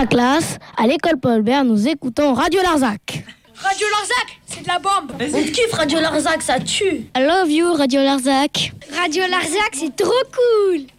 la classe, à l'école Paul Bert, nous écoutons Radio Larzac. Radio Larzac, c'est de la bombe. On te kiffe Radio Larzac, ça tue. I love you Radio Larzac. Radio Larzac, c'est trop cool.